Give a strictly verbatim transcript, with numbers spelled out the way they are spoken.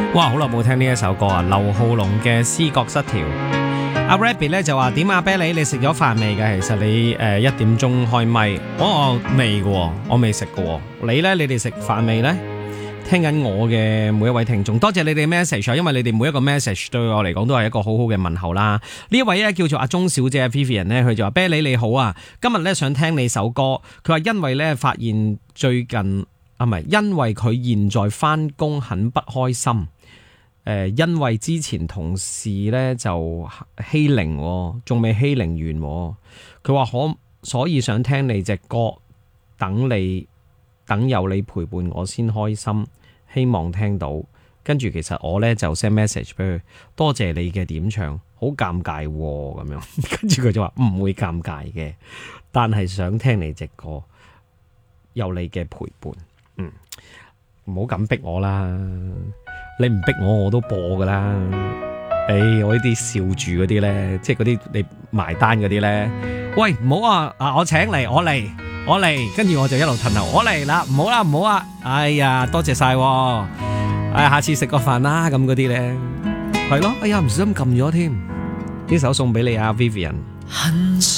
哇，好耐冇聽呢一首歌啊！劉浩龍嘅《思覺失調》。阿 Rabbit 咧就話點啊，啤梨你食咗飯未㗎？其實你誒一點鐘開咪，我未嘅，我未食嘅。你咧，你哋食飯未咧？聽緊我嘅每一位聽眾，多謝你哋 message 啊！因為你哋每一個 message 對我嚟講都係一個好好嘅問候啦。呢一位咧叫做阿鐘小姐 Vivian 咧，佢就話啤梨你好啊，今日咧想聽你首歌。佢話因為咧發現最近啊，唔係因為佢現在翻工很不開心。誒、呃，因為之前同事咧就欺凌，仲未欺凌完。佢話可所以想聽你隻歌，等你等有你陪伴我先開心，希望聽到。跟住其實我咧就 send message 俾佢，多謝你嘅點唱，好尷尬咁樣。跟住佢就話唔會尷尬嘅，但係想聽你隻歌，有你嘅陪伴。嗯，唔好咁逼我啦。你唔逼我，我都播噶啦。誒、哎，我呢啲笑住嗰啲咧，即係嗰啲你埋單嗰啲咧。喂，唔好啊！啊，我請嚟，我嚟，我嚟，跟住我就一路褪後，我嚟啦，唔好啦，唔好啊！哎呀，多謝晒，哎，下次食個飯啦，咁嗰啲咧，係咯。哎呀，唔小心撳咗添，呢首送俾你啊 ，Vivian。